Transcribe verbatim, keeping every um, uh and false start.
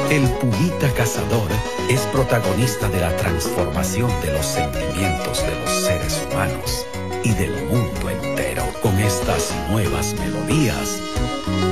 El Pumita Cazador es protagonista de la transformación de los sentimientos de los seres humanos y del mundo entero. Con estas nuevas melodías,